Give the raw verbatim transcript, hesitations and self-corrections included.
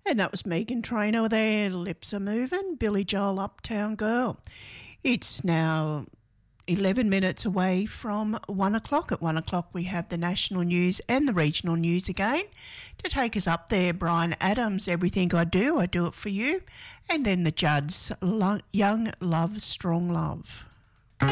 And that was Megan Trainor there, Lips Are Moving, Billy Joel, Uptown Girl. It's now eleven minutes away from one o'clock. At one o'clock we have the national news and the regional news again. To take us up there, Brian Adams, Everything I Do, I Do It For You. And then the Judds, Lo- Young Love, Strong Love.